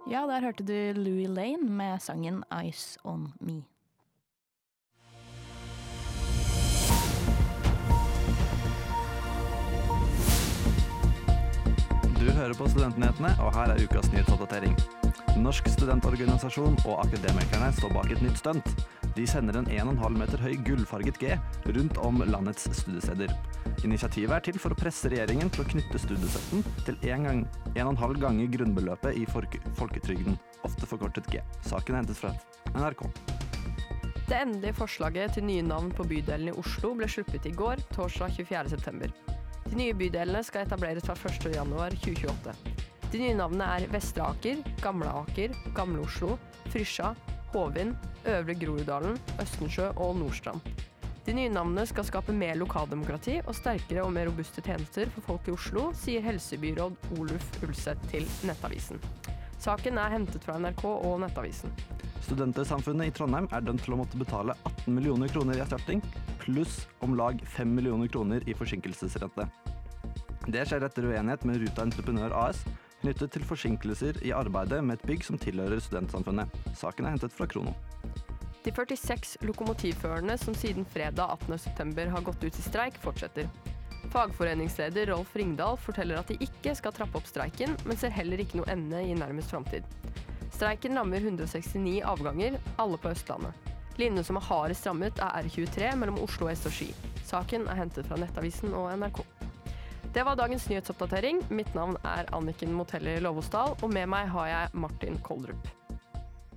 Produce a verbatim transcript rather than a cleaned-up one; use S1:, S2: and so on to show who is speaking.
S1: Ja, der hørte du Louis Lane med sangen Ice on Me.
S2: Du hører på Studentnyhetene, og her er ukas nyhetsoppdatering. Norsk studentorganisasjon og akademikerne står bak et nytt stunt. De sender en en komma fem meter høy gullfarget G rundt om landets studiesteder. Initiativet er til for å presse regjeringen til å knytte studiestøtten til en, gang, en og en halv ganger grunnbeløpet i folketrygden, ofte forkortet G. Saken er hentet fra N R K.
S3: Det endelige forslaget til nye navn på bydelen i Oslo ble sluppet i går, torsdag tjuefjerde september. De nye bydelene skal etableres fra første januar tjue tjueåtte. De nye navnene er Vestre Aker, Gamle Aker, Gamle Oslo, Frysja, Hovin, Øvre Groruddalen, Østensjø og Nordstrand. De nye navnene skal skape mer lokaldemokrati og sterkere og mer robuste tjenester for folk i Oslo, sier helsebyråd Oluf Ulseth til Nettavisen. Saken er hentet fra N R K og Nettavisen.
S2: Studentersamfunnet i Trondheim er dømt til å måtte betale atten millioner kroner i erstatning, pluss om lag fem millioner kroner i forsinkelsesrente. Det skjer etter uenighet med Ruta Entreprenør A S, knyttet til forsinkelser i arbeidet med et bygg som tilhører studentsamfunnet. Saken er hentet fra Krono.
S3: De førtiseks lokomotivførerne som siden fredag attende september har gått ut i streik, fortsetter. Fagforeningsleder Rolf Ringdal forteller at de ikke skal trappe opp streiken, men ser heller ikke noe ende i nærmest framtid. Streiken rammer hundre og sekstini avganger, alle på Østlandet. Linjen som er hardest rammet er R tjuetre mellom Oslo S og Ski. Saken er hentet fra Nettavisen og N R K. Det var dagens nyhetsoppdatering. Mitt navn er Anniken Motelli Lovosdal, og med meg har jeg Martin Koldrup.